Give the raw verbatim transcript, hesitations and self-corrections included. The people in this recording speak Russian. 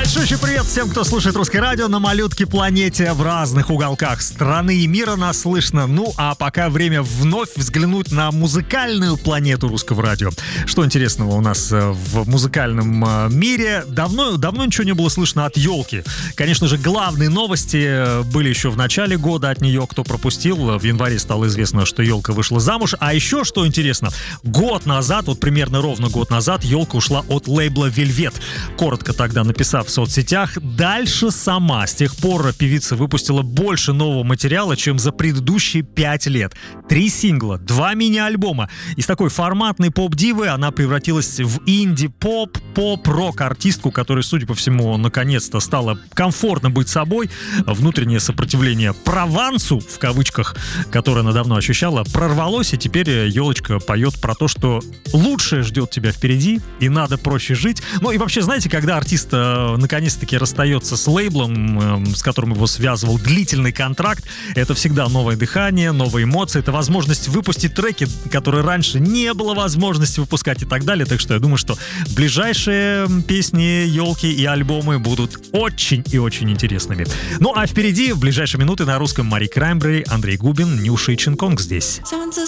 Большущий привет всем, кто слушает Русское радио на малютке планете в разных уголках страны и мира нас слышно. Ну, а пока время вновь взглянуть на музыкальную планету Русского радио. Что интересного у нас в музыкальном мире? Давно, давно ничего не было слышно от елки. Конечно же, главные новости были еще в начале года от нее. Кто пропустил, в январе стало известно, что елка вышла замуж. А еще, что интересно, год назад, вот примерно ровно год назад, елка ушла от лейбла Velvet. Коротко тогда написав в соцсетях, дальше сама. С тех пор певица выпустила больше нового материала, чем за предыдущие пять лет. Три сингла, два мини-альбома. Из такой форматной поп-дивы она превратилась в инди-поп, поп-рок-артистку, которой, судя по всему, наконец-то стало комфортно быть собой. Внутреннее сопротивление провансу, в кавычках, которое она давно ощущала, прорвалось, и теперь елочка поет про то, что лучшее ждет тебя впереди, и надо проще жить. Ну и вообще, знаете, когда артист э, наконец-таки расстается с лейблом, э, с которым его связывал длительный контракт, это всегда новое дыхание, новые эмоции, это возможность выпустить треки, которые раньше не было возможности выпускать и так далее. Так что я думаю, что ближайшие песни елки и альбомы будут очень и очень интересными. Ну а впереди в ближайшие минуты на русском Мари Краймбрери, Андрей Губин, Нюша и Чинконг здесь. Солнце